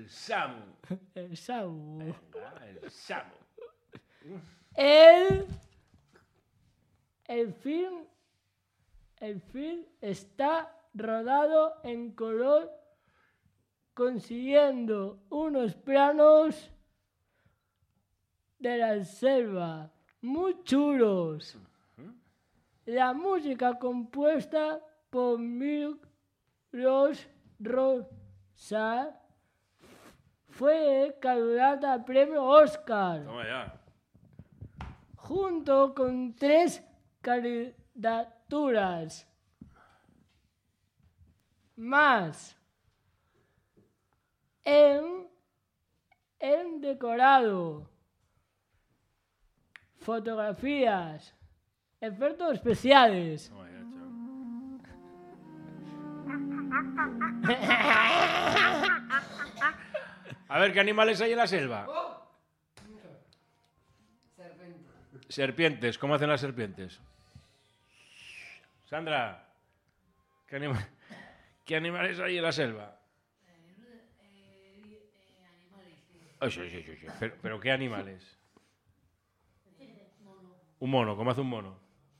Samu. El Samu. Venga, el Samu. El film está rodado en color, consiguiendo unos planos de la selva muy chulos. La música compuesta por Millos Rosa fue candidata al premio Oscar, Toma ya. junto con 3 candidaturas más en decorado, fotografías, efectos especiales. Toma ya, chaval. A ver, ¿qué animales hay en la selva? Serpientes. ¿Cómo hacen las serpientes? Sandra, ¿qué animales hay en la selva? Sí. ¿Pero qué animales? Un mono. ¿Cómo hace un mono?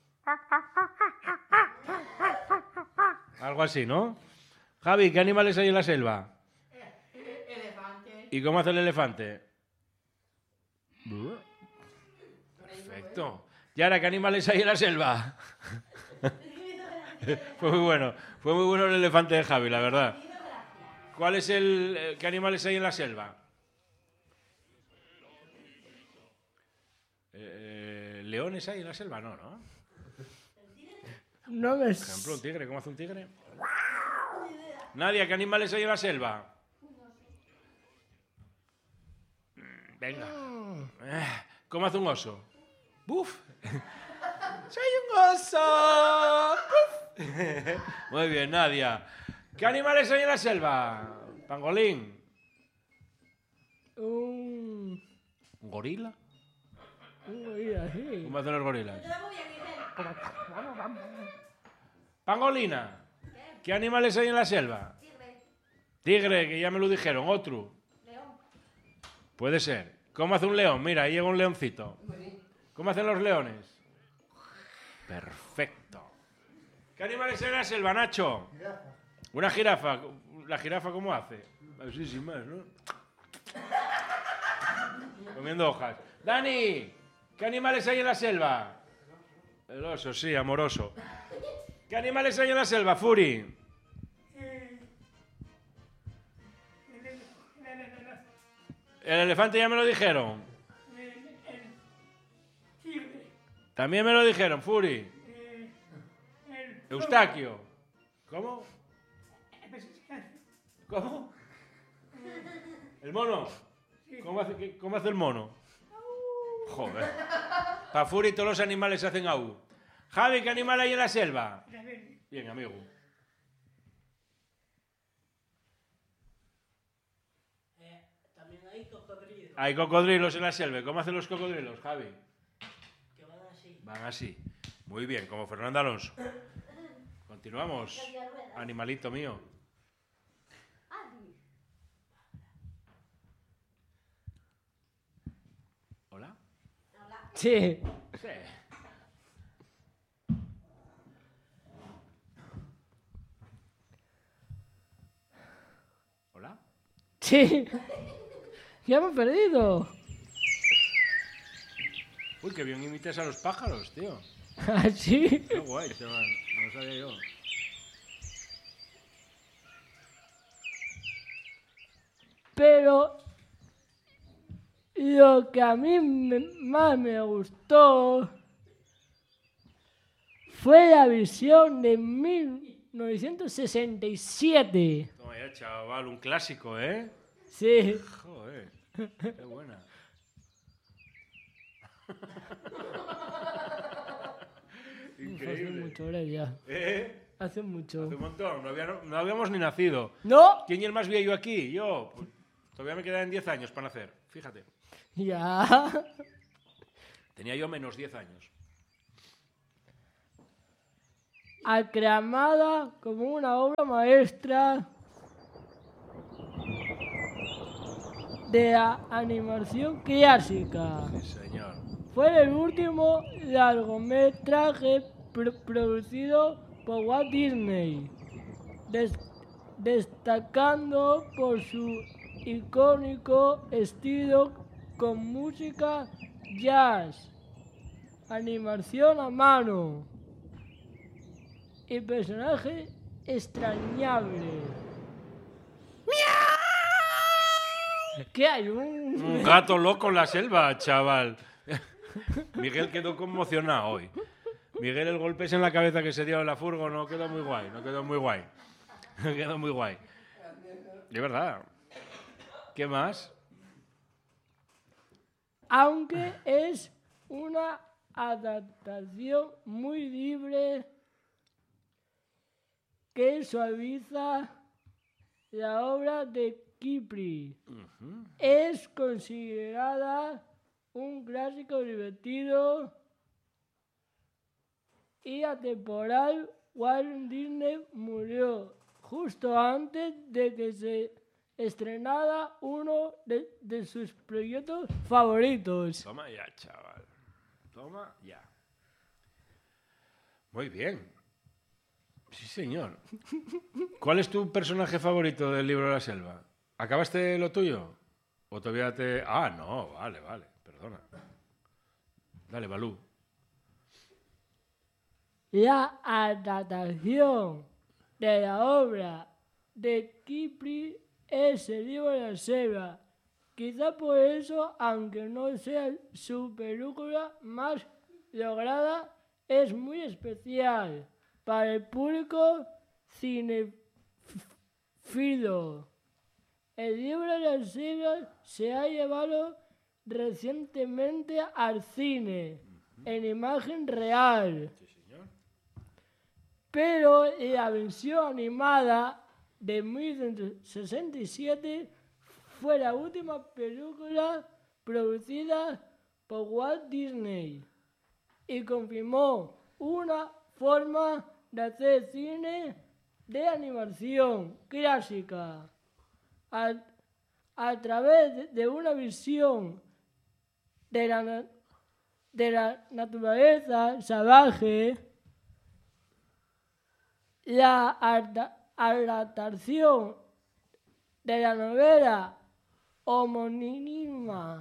Algo así, ¿no? Javi, ¿qué animales hay en la selva? Elefante. ¿Y cómo hace el elefante? Perfecto. ¿Y ahora qué animales hay en la selva? Fue muy bueno el elefante de Javi, la verdad. ¿Cuál es qué animales hay en la selva? ¿Leones hay en la selva? No, ¿no? No me... Por ejemplo, un tigre. ¿Cómo hace un tigre? Nadia, ¿qué animales hay en la selva? Venga. ¿Cómo hace un oso? ¡Buf! ¡Soy un oso! ¡Buf! Muy bien, Nadia. ¿Qué animales hay en la selva? Pangolín. Un ¿Un gorila? gorila, sí. ¿Cómo hacen los gorilas? Pangolina. ¿Qué animales hay en la selva? Tigre, que ya me lo dijeron. Otro. Puede ser. ¿Cómo hace un león? Mira, ahí llega un leoncito. ¿Cómo hacen los leones? Perfecto. ¿Qué animales hay en la selva, Nacho? Una jirafa. ¿La jirafa cómo hace? Así sin más, ¿no? Comiendo hojas. Dani, ¿qué animales hay en la selva? El oso, sí, amoroso. ¿Qué animales hay en la selva, Furi? El elefante ya me lo dijeron. También me lo dijeron, Furi. Eustaquio. ¿Cómo? ¿Cómo? ¿El mono? ¿Cómo hace el mono? Joder. Para Furi todos los animales hacen au. Javi, ¿qué animal hay en la selva? Bien, amigo. También hay cocodrilos. Hay cocodrilos en la selva. ¿Cómo hacen los cocodrilos, Javi? Que van así. Van así. Muy bien, como Fernando Alonso. Continuamos. Animalito mío. ¿Hola? Sí. Sí. ¿Hola? Sí. Ya me he perdido. Uy, qué bien imitas a los pájaros, tío. ¿Así? Qué guay, chaval. No lo sabía yo. Pero lo que a mí más me gustó fue la visión de 1967. Toma ya, chaval, un clásico, ¿eh? Sí. Joder, qué buena. Hace Increíble. mucho, ahora ya. ¿Eh? Hace mucho. Hace un montón, no habíamos ni nacido. ¿No? ¿Quién es el más viejo aquí? Yo. Pues, todavía me quedan 10 años para nacer, fíjate. Ya. Tenía yo menos 10 años. Aclamada como una obra maestra de la animación clásica. Sí, señor. Fue el último largometraje producido por Walt Disney, destacando por su icónico estilo con música jazz, animación a mano y personajes extrañables. ¿Qué hay? Un gato loco en la selva, chaval. Miguel quedó conmocionado hoy. Miguel, el golpe en la cabeza que se dio en la furgo no quedó muy guay, no quedó muy guay. No quedó muy guay. De verdad. ¿Qué más? Aunque es una adaptación muy libre que suaviza la obra de Kipri. Es considerada un clásico divertido y atemporal. Walt Disney murió justo antes de que se estrenara uno de sus proyectos favoritos. Toma ya, chaval. Toma ya. Muy bien. Sí, señor. ¿Cuál es tu personaje favorito del libro de la selva? ¿Acabaste lo tuyo? ¿O todavía te...? Ah, no, vale, perdona. Dale, Balú. La adaptación de la obra de Kipri es el libro de la selva. Quizá por eso, aunque no sea su película más lograda, es muy especial para el público cinéfilo. El libro de la selva se ha llevado recientemente al cine en imagen real. Pero la versión animada de 1967 fue la última película producida por Walt Disney y confirmó una forma de hacer cine de animación clásica a través de una visión de la naturaleza salvaje. La adaptación de la novela homónima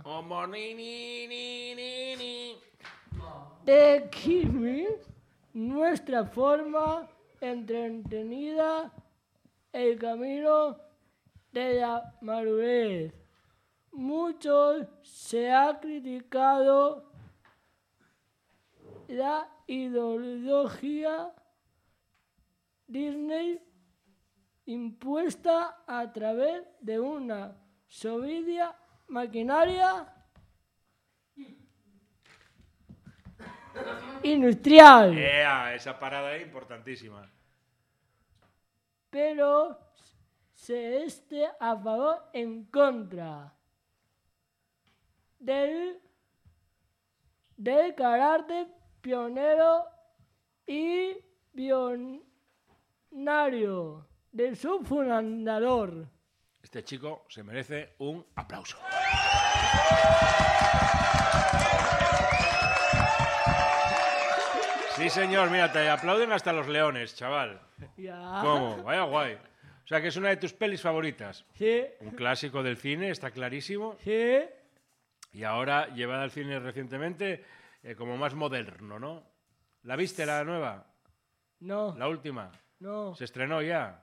de Kipri muestra forma entretenida el camino de la madurez. Mucho se ha criticado la ideología Disney impuesta a través de una soberbia maquinaria industrial. Esa parada es importantísima. Pero se esté a favor en contra del carácter pionero y pionario de su fundador. Este chico se merece un aplauso. Sí, señor, mira, te aplauden hasta los leones, chaval. Ya. ¿Cómo? Vaya guay. O sea, que es una de tus pelis favoritas. Sí. Un clásico del cine, está clarísimo. Sí. Y ahora, llevada al cine recientemente, como más moderno, ¿no? ¿La viste, la nueva? No. ¿La última? No. ¿Se estrenó ya?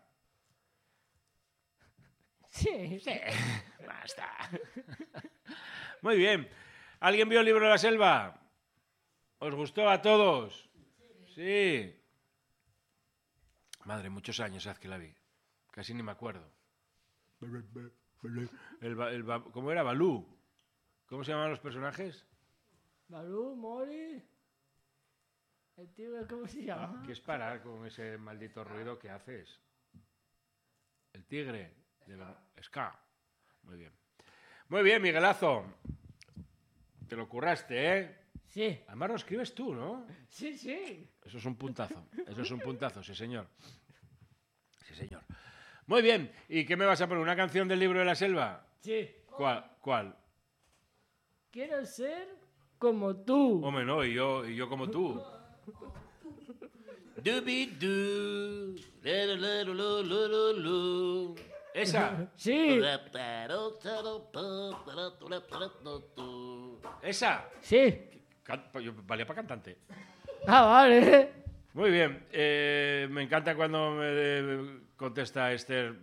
Sí. Sí. Basta. Muy bien. ¿Alguien vio el libro de la selva? ¿Os gustó a todos? Sí. Madre, muchos años hace que la vi. Casi ni me acuerdo. ¿Cómo era? Balú. ¿Cómo se llamaban los personajes? Balú, Mori. El tío, ¿cómo se llama? ¿Qué es parar con ese maldito ruido que haces? El tigre. Ska. Muy bien. Muy bien, Miguelazo. Te lo curraste, ¿eh? Sí. Además lo escribes tú, ¿no? Sí, sí. Eso es un puntazo. Eso es un puntazo, sí, señor. Sí, señor. Muy bien. ¿Y qué me vas a poner? ¿Una canción del libro de la selva? Sí. ¿Cuál? Quiero ser como tú. Hombre, no, y yo como tú. Dubi-du, lu. ¿Esa? Sí, ¿Esa? sí. Valía para cantante. Ah, vale. Muy bien. Me encanta cuando me contesta Esther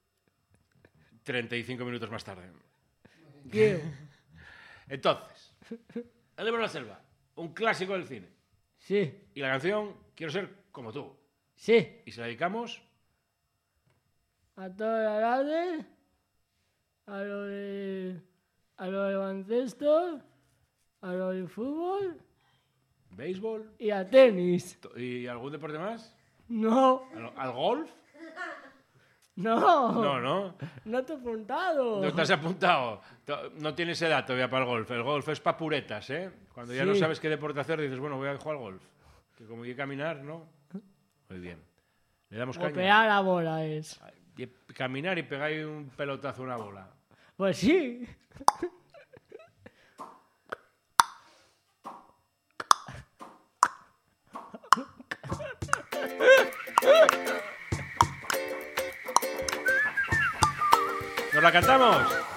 35 minutos más tarde. Quiero. Entonces, El libro de la selva, un clásico del cine. Sí, Y la canción, Quiero ser como tú. sí. Y se la dedicamos A todas las edades, a lo de baloncesto, a lo de fútbol béisbol y a tenis. y algún deporte más. No, ¿Al golf? no. No. No te he apuntado. No estás apuntado. No tienes edad todavía para el golf. El golf es para puretas, ¿eh? Cuando ya no Sí. sabes qué deporte hacer, dices, bueno, voy a jugar al golf. Que como hay que caminar, ¿no? Muy bien. Le damos O caña. pegar la bola es. Y caminar y pegáis un pelotazo a una bola. Pues sí. ¿Nos la cantamos?